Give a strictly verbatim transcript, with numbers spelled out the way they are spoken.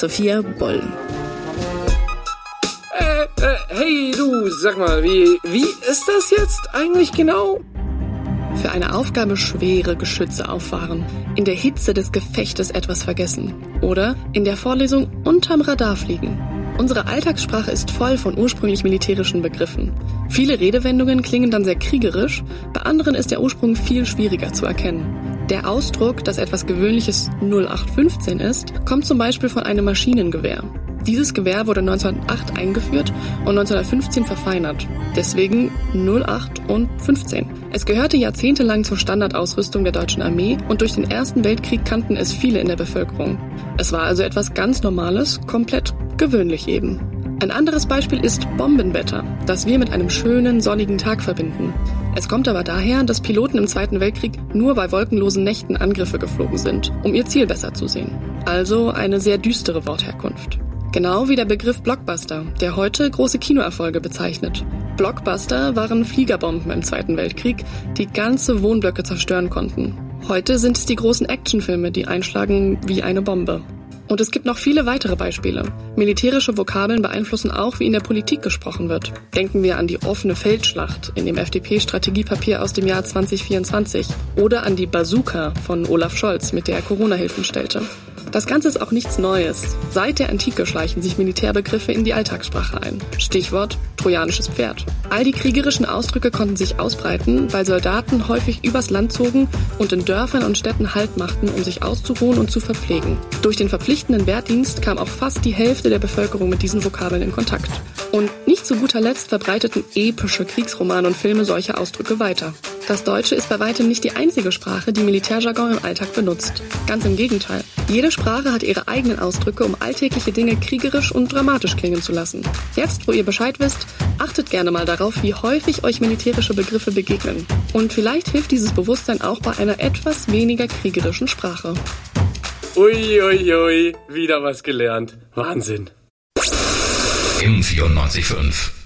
Sophia Boll. Äh, äh, hey du, sag mal, wie, wie ist das jetzt eigentlich genau? Für eine Aufgabe schwere Geschütze auffahren, in der Hitze des Gefechtes etwas vergessen oder in der Vorlesung unterm Radar fliegen. Unsere Alltagssprache ist voll von ursprünglich militärischen Begriffen. Viele Redewendungen klingen dann sehr kriegerisch, bei anderen ist der Ursprung viel schwieriger zu erkennen. Der Ausdruck, dass etwas Gewöhnliches null acht fünfzehn ist, kommt zum Beispiel von einem Maschinengewehr. Dieses Gewehr wurde neunzehnhundertacht eingeführt und neunzehnhundertfünfzehn verfeinert. Deswegen null acht und fünfzehn. Es gehörte jahrzehntelang zur Standardausrüstung der deutschen Armee und durch den Ersten Weltkrieg kannten es viele in der Bevölkerung. Es war also etwas ganz Normales, komplett gewöhnlich eben. Ein anderes Beispiel ist Bombenwetter, das wir mit einem schönen, sonnigen Tag verbinden. Es kommt aber daher, dass Piloten im Zweiten Weltkrieg nur bei wolkenlosen Nächten Angriffe geflogen sind, um ihr Ziel besser zu sehen. Also eine sehr düstere Wortherkunft. Genau wie der Begriff Blockbuster, der heute große Kinoerfolge bezeichnet. Blockbuster waren Fliegerbomben im Zweiten Weltkrieg, die ganze Wohnblöcke zerstören konnten. Heute sind es die großen Actionfilme, die einschlagen wie eine Bombe. Und es gibt noch viele weitere Beispiele. Militärische Vokabeln beeinflussen auch, wie in der Politik gesprochen wird. Denken wir an die offene Feldschlacht in dem F D P-Strategiepapier aus dem Jahr zwanzig vierundzwanzig oder an die Bazooka von Olaf Scholz, mit der er Corona-Hilfen stellte. Das Ganze ist auch nichts Neues. Seit der Antike schleichen sich Militärbegriffe in die Alltagssprache ein. Stichwort trojanisches Pferd. All die kriegerischen Ausdrücke konnten sich ausbreiten, weil Soldaten häufig übers Land zogen und in Dörfern und Städten Halt machten, um sich auszuruhen und zu verpflegen. Durch den verpflichtenden Wehrdienst kam auch fast die Hälfte der Bevölkerung mit diesen Vokabeln in Kontakt. Und nicht zu guter Letzt verbreiteten epische Kriegsromane und Filme solche Ausdrücke weiter. Das Deutsche ist bei weitem nicht die einzige Sprache, die Militärjargon im Alltag benutzt. Ganz im Gegenteil. Jede Sprache hat ihre eigenen Ausdrücke, um alltägliche Dinge kriegerisch und dramatisch klingen zu lassen. Jetzt, wo ihr Bescheid wisst, achtet gerne mal darauf, wie häufig euch militärische Begriffe begegnen. Und vielleicht hilft dieses Bewusstsein auch bei einer etwas weniger kriegerischen Sprache. Ui, ui, ui, wieder was gelernt. Wahnsinn. M vierundneunzig Komma fünf